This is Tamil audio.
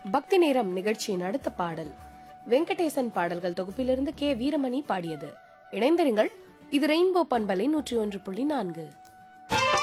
பக்தி நேரம் நிகழ்ச்சியின் அடுத்த பாடல் வெங்கடேசன் பாடல்கள் தொகுப்பிலிருந்து கே வீரமணி பாடியது. இணைந்திருங்கள். இது ரெயின்போ பண்பலை 101.4.